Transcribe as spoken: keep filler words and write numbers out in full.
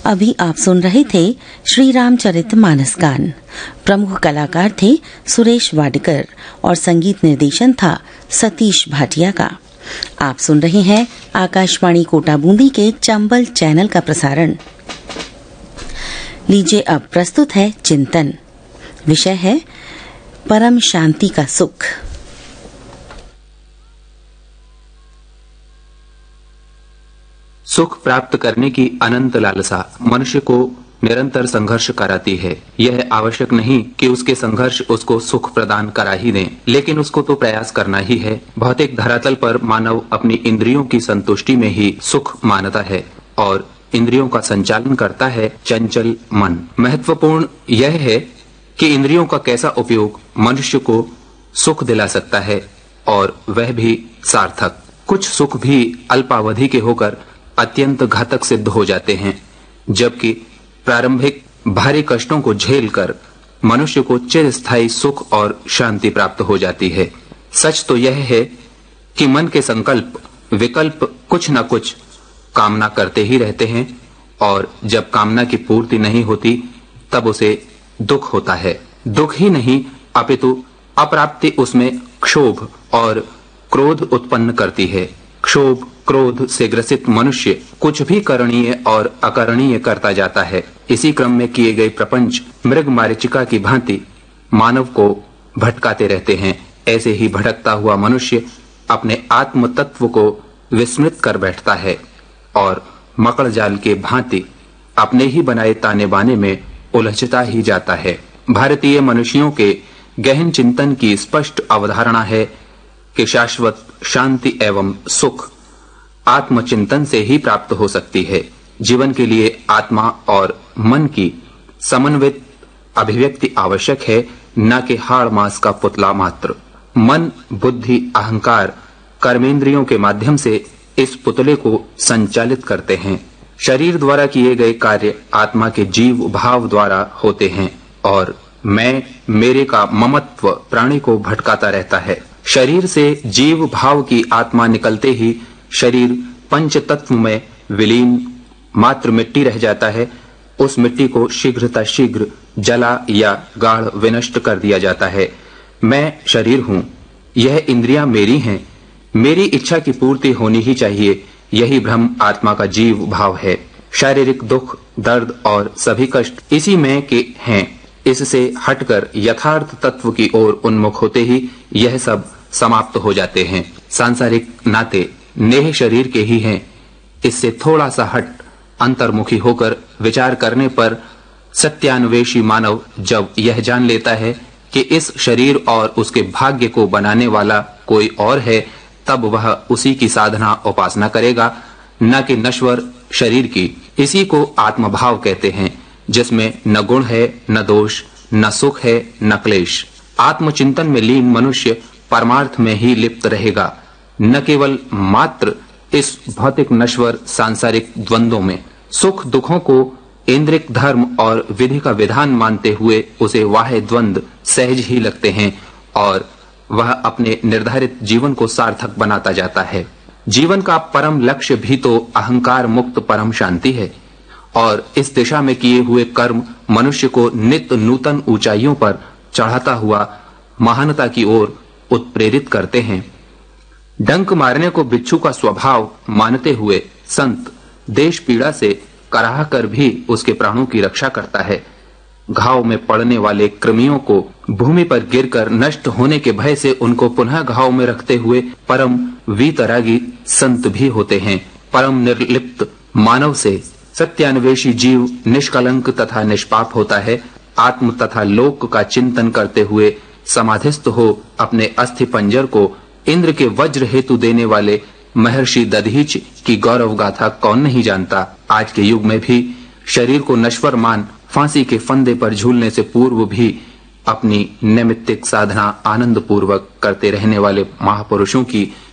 अभी आप सुन रहे थे श्री रामचरितमानस गान। प्रमुख कलाकार थे सुरेश वाडकर और संगीत निर्देशन था सतीश भाटिया का। आप सुन रहे हैं आकाशवाणी कोटा बूंदी के चंबल चैनल का प्रसारण। लीजिए अब प्रस्तुत है चिंतन। विषय है परम शांति का सुख। सुख प्राप्त करने की अनंत लालसा मनुष्य को निरंतर संघर्ष कराती है। यह आवश्यक नहीं कि उसके संघर्ष उसको सुख प्रदान करा ही दें, लेकिन उसको तो प्रयास करना ही है। भौतिक धरातल पर मानव अपनी इंद्रियों की संतुष्टि में ही सुख मानता है और इंद्रियों का संचालन करता है चंचल मन। महत्वपूर्ण यह है कि इंद्रियों का कैसा उपयोग मनुष्य को सुख दिला सकता है और वह भी सार्थक। कुछ सुख भी अल्पावधि के होकर अत्यंत घातक सिद्ध हो जाते हैं, जबकि प्रारंभिक भारी कष्टों को झेलकर मनुष्य को चिरस्थायी सुख और शांति प्राप्त हो जाती है। सच तो यह है कि मन के संकल्प विकल्प कुछ न कुछ कामना करते ही रहते हैं और जब कामना की पूर्ति नहीं होती तब उसे दुख होता है। दुख ही नहीं अपितु अप्राप्ति उसमें क्षोभ और क्रोध उत्पन्न करती है। क्षोभ क्रोध से ग्रसित मनुष्य कुछ भी करणीय और अकरणीय करता जाता है। इसी क्रम में किए गए प्रपंच मृग मारीचिका की भांति मानव को भटकाते रहते हैं। ऐसे ही भटकता हुआ मनुष्य अपने आत्म तत्व को विस्मृत कर बैठता है और मकड़ जाल के भांति अपने ही बनाए ताने बाने में उलझता ही जाता है। भारतीय मनुष्यों के गहन चिंतन की स्पष्ट अवधारणा है कि शाश्वत शांति एवं सुख आत्मचिंतन से ही प्राप्त हो सकती है। जीवन के लिए आत्मा और मन की समन्वित अभिव्यक्ति आवश्यक है, न कि हाड़ मांस का पुतला मात्र। मन बुद्धि अहंकार कर्मेंद्रियों के माध्यम से इस पुतले को संचालित करते हैं। शरीर द्वारा किए गए कार्य आत्मा के जीव भाव द्वारा होते हैं और मैं मेरे का ममत्व प्राणी को भटकाता रहता है। शरीर से जीव भाव की आत्मा निकलते ही शरीर पंच तत्व में विलीन मात्र मिट्टी रह जाता है। उस मिट्टी को शीघ्रता शीघ्र जला या गाढ़ विनष्ट कर दिया जाता है। मैं शरीर हूँ, यह इंद्रियां मेरी हैं, मेरी इच्छा की पूर्ति होनी ही चाहिए। यही भ्रम आत्मा का जीव भाव है। शारीरिक दुख दर्द और सभी कष्ट इसी में के हैं। इससे हटकर यथार्थ तत्व की ओर उन्मुख होते ही यह सब समाप्त हो जाते हैं। सांसारिक नाते नेह शरीर के ही हैं। इससे थोड़ा सा हट अंतर्मुखी होकर विचार करने पर सत्यान्वेषी मानव जब यह जान लेता है कि इस शरीर और उसके भाग्य को बनाने वाला कोई और है, तब वह उसी की साधना उपासना करेगा, न कि नश्वर शरीर की। इसी को आत्मभाव कहते हैं, जिसमें न गुण है न दोष, न सुख है न क्लेश। आत्मचिंतन में लीन मनुष्य परमार्थ में ही लिप्त रहेगा, न केवल मात्र इस भौतिक नश्वर सांसारिक द्वंद्वों में। सुख दुखों को इंद्रिक धर्म और विधि का विधान मानते हुए उसे वाह्य द्वंद्व सहज ही लगते हैं और वह अपने निर्धारित जीवन को सार्थक बनाता जाता है। जीवन का परम लक्ष्य भी तो अहंकार मुक्त परम शांति है और इस दिशा में किए हुए कर्म मनुष्य को नित्य नूतन ऊंचाइयों पर चढ़ाता हुआ महानता की ओर उत्प्रेरित करते हैं। डंक मारने को बिच्छू का स्वभाव मानते हुए संत देश पीड़ा से कराह कर भी उसके प्राणों की रक्षा करता है। घाव में पड़ने वाले कृमियों को भूमि पर गिरकर नष्ट होने के भय से उनको पुनः घाव में रखते हुए परम वीतरागी संत भी होते हैं। परम निर्लिप्त मानव से सत्यान्वेषी जीव निष्कलंक तथा निष्पाप होता है। आत्म तथा लोक का चिंतन करते हुए समाधिस्थ हो अपने अस्थि पंजर को इंद्र के वज्र हेतु देने वाले महर्षि दधीच की गौरव गाथा कौन नहीं जानता। आज के युग में भी शरीर को नश्वर मान फांसी के फंदे पर झूलने से पूर्व भी अपनी नैमित्तिक साधना आनंद पूर्वक करते रहने वाले महापुरुषों की